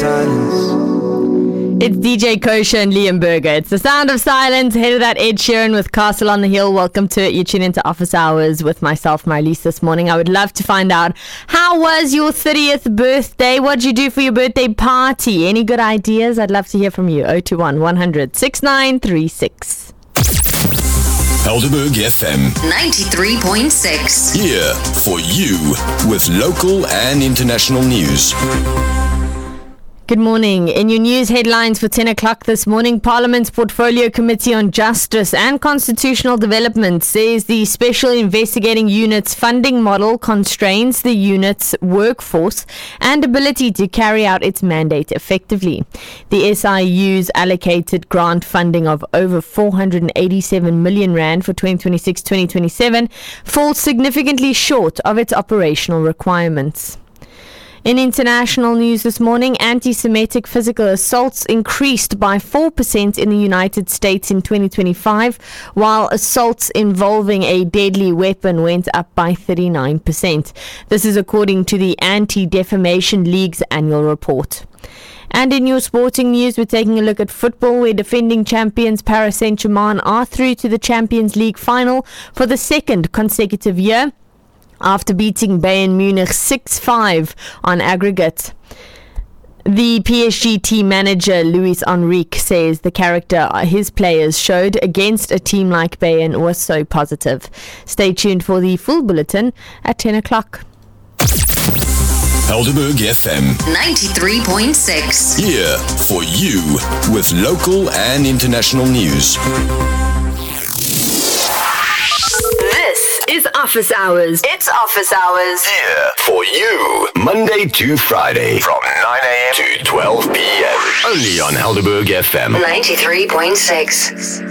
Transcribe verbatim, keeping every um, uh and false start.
It's D J Kosher and Liam Berger. It's the sound of silence. Ahead of that, Ed Sheeran with Castle on the Hill. Welcome to it. You tune into Office Hours with myself, Marlies, this morning. I would love to find out, how was your thirtieth birthday? What did you do for your birthday party? Any good ideas? I'd love to hear from you. oh two one, one hundred, sixty-nine thirty-six. Helderberg F M ninety-three point six. Here for you with local and international news. Good morning. In your news headlines for ten o'clock this morning, Parliament's Portfolio Committee on Justice and Constitutional Development says the Special Investigating Unit's funding model constrains the unit's workforce and ability to carry out its mandate effectively. The S I U's allocated grant funding of over four hundred eighty-seven million rand for twenty twenty-six to twenty twenty-seven falls significantly short of its operational requirements. In international news this morning, anti-Semitic physical assaults increased by four percent in the United States in twenty twenty-five, while assaults involving a deadly weapon went up by thirty-nine percent. This is according to the Anti-Defamation League's annual report. And in your sporting news, we're taking a look at football, where defending champions Paris Saint-Germain are through to the Champions League final for the second consecutive year, after beating Bayern Munich six five on aggregate. The P S G team manager Luis Enrique says the character his players showed against a team like Bayern was so positive. Stay tuned for the full bulletin at ten o'clock. Helderberg F M ninety-three point six. Here for you with local and international news. Is Office Hours. It's Office Hours. Here for you, Monday to Friday from nine a.m. to twelve p.m. Only on Helderberg F M ninety-three point six.